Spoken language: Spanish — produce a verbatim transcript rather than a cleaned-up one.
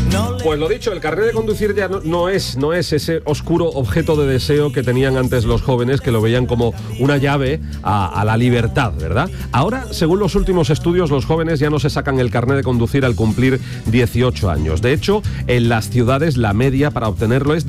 Pues lo dicho, el carnet de conducir ya no, no es no es ese oscuro objeto de deseo que tenían antes los jóvenes, que lo veían como una llave a, a la libertad, ¿verdad? Ahora, según los últimos estudios, los jóvenes ya no se sacan el carnet de conducir al cumplir dieciocho años. De hecho, en las ciudades la media para obtenerlo es